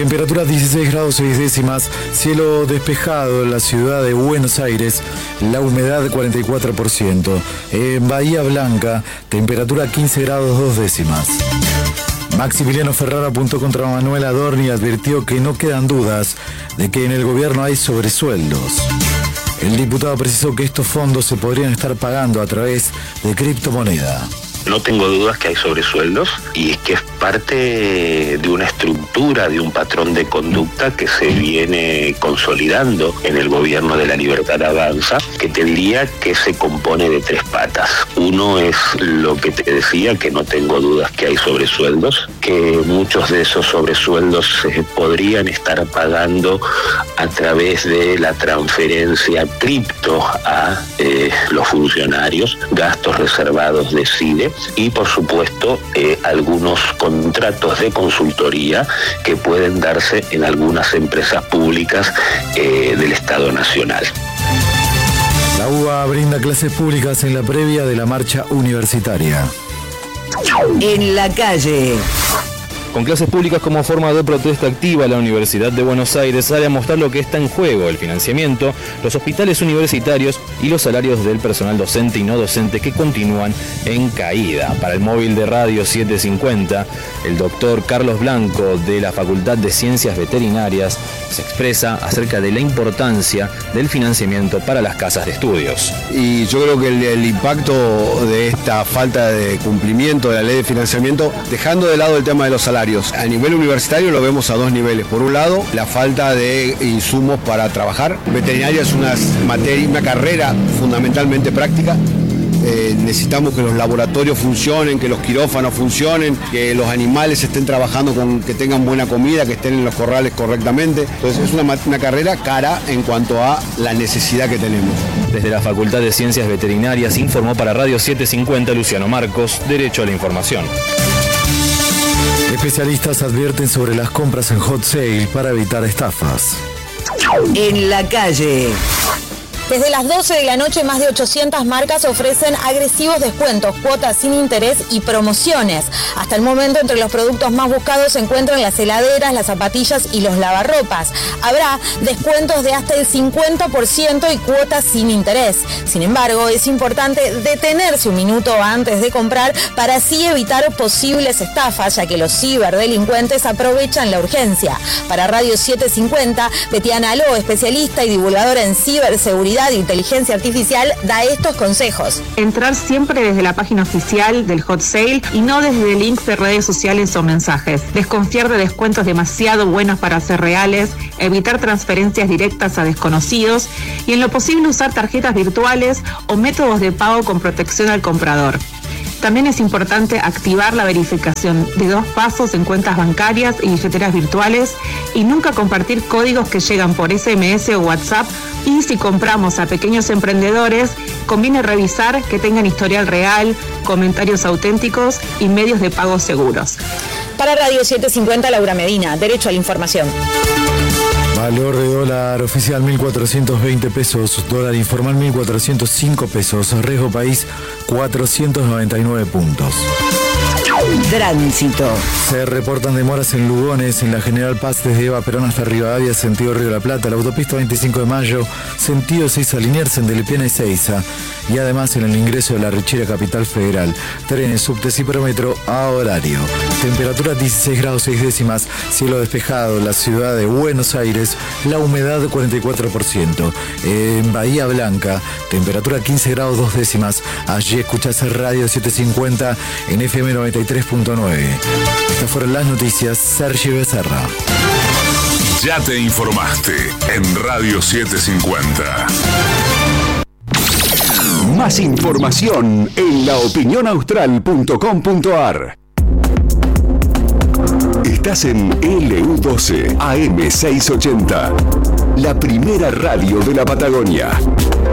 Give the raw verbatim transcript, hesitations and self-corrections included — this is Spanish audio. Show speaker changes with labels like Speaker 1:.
Speaker 1: Temperatura dieciséis grados seis décimas, cielo despejado en la ciudad de Buenos Aires, la humedad cuarenta y cuatro por ciento. En Bahía Blanca, temperatura quince grados dos décimas. Maximiliano Ferrara apuntó contra Manuel Adorni y advirtió que no quedan dudas de que en el gobierno hay sobresueldos. El diputado precisó que estos fondos se podrían estar pagando a través de criptomoneda.
Speaker 2: No tengo dudas que hay sobresueldos y es que es parte de una estructura, de un patrón de conducta que se viene consolidando en el gobierno de La Libertad Avanza, que te diría que se compone de tres patas. Uno es lo que te decía, que no tengo dudas que hay sobresueldos, que muchos de esos sobresueldos se podrían estar pagando a través de la transferencia cripto a eh, los funcionarios, gastos reservados de C I D E, y por supuesto eh, algunos contratos de consultoría que pueden darse en algunas empresas públicas eh, del Estado Nacional.
Speaker 1: La U B A brinda clases públicas en la previa de la marcha universitaria.
Speaker 3: En la calle.
Speaker 4: Con clases públicas como forma de protesta activa, la Universidad de Buenos Aires sale a mostrar lo que está en juego: el financiamiento, los hospitales universitarios y los salarios del personal docente y no docente que continúan en caída. Para el móvil de Radio setecientos cincuenta, el doctor Carlos Blanco de la Facultad de Ciencias Veterinarias se expresa acerca de la importancia del financiamiento para las casas de estudios.
Speaker 5: Y yo creo que el, el impacto de esta falta de cumplimiento de la ley de financiamiento, dejando de lado el tema de los salarios, a nivel universitario lo vemos a dos niveles. Por un lado, la falta de insumos para trabajar. Veterinaria es una materia, una carrera fundamentalmente práctica. Eh, necesitamos que los laboratorios funcionen, que los quirófanos funcionen, que los animales estén trabajando, con, que tengan buena comida, que estén en los corrales correctamente. Entonces es una, una carrera cara en cuanto a la necesidad que tenemos.
Speaker 4: Desde la Facultad de Ciencias Veterinarias informó para Radio setecientos cincuenta Luciano Marcos, Derecho a la Información.
Speaker 1: Especialistas advierten sobre las compras en hot sale para evitar estafas.
Speaker 3: En la calle.
Speaker 6: Desde las doce de la noche, más de ochocientas marcas ofrecen agresivos descuentos, cuotas sin interés y promociones. Hasta el momento, entre los productos más buscados se encuentran las heladeras, las zapatillas y los lavarropas. Habrá descuentos de hasta el cincuenta por ciento y cuotas sin interés. Sin embargo, es importante detenerse un minuto antes de comprar para así evitar posibles estafas, ya que los ciberdelincuentes aprovechan la urgencia. Para Radio setecientos cincuenta, Betiana Aló, especialista y divulgadora en ciberseguridad de inteligencia artificial, da estos consejos.
Speaker 7: Entrar siempre desde la página oficial del hot sale y no desde links de redes sociales o mensajes. Desconfiar de descuentos demasiado buenos para ser reales, evitar transferencias directas a desconocidos y en lo posible usar tarjetas virtuales o métodos de pago con protección al comprador. También es importante activar la verificación de dos pasos en cuentas bancarias y billeteras virtuales y nunca compartir códigos que llegan por ese eme ese o WhatsApp. Y si compramos a pequeños emprendedores, conviene revisar que tengan historial real, comentarios auténticos y medios de pago seguros.
Speaker 6: Para Radio setecientos cincuenta, Laura Medina, Derecho a la Información.
Speaker 1: Valor de dólar oficial mil cuatrocientos veinte pesos, dólar informal mil cuatrocientos cinco pesos, riesgo país cuatrocientos noventa y nueve puntos.
Speaker 3: Tránsito.
Speaker 1: Se reportan demoras en Lugones, en la General Paz desde Eva Perón hasta Rivadavia, sentido Río de la Plata, la autopista veinticinco de mayo, sentido Seiza Liniers, en Delepiana y Seiza, y además en el ingreso de la Richera Capital Federal. Trenes, subtes y prometro a horario. Temperatura dieciséis grados seis décimas, cielo despejado en la ciudad de Buenos Aires, la humedad cuarenta y cuatro por ciento. En Bahía Blanca, temperatura quince grados dos décimas. Allí escuchás Radio setecientos cincuenta en F M noventa y tres punto nueve. Estas fueron las noticias. Sergio Becerra.
Speaker 8: Ya te informaste en Radio setecientos cincuenta.
Speaker 9: Más información en la opinión austral punto com punto a r. Estás en L U doce A M seiscientos ochenta, la primera radio de la Patagonia.